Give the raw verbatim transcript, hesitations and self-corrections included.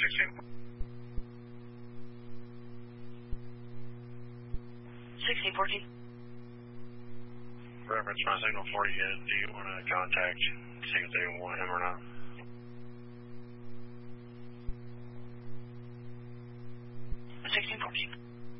sixteen. sixteen fourteen. Reference my signal for you. Do you want to contact, see if they want him or not? sixteen fourteen.